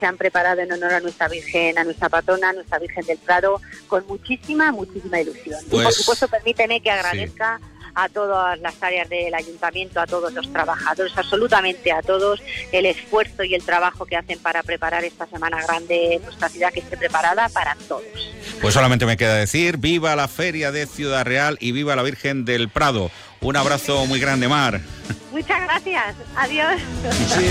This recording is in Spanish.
se han preparado en honor a nuestra Virgen, a nuestra patrona, a nuestra Virgen del Prado, con muchísima ilusión. Pues, y por supuesto, permíteme que agradezca a todas las áreas del ayuntamiento, a todos los trabajadores, absolutamente a todos, el esfuerzo y el trabajo que hacen para preparar esta Semana Grande en nuestra ciudad, que esté preparada para todos. Pues solamente me queda decir, viva la Feria de Ciudad Real y viva la Virgen del Prado. Un abrazo muy grande, Mar. Muchas gracias. Adiós. Sí.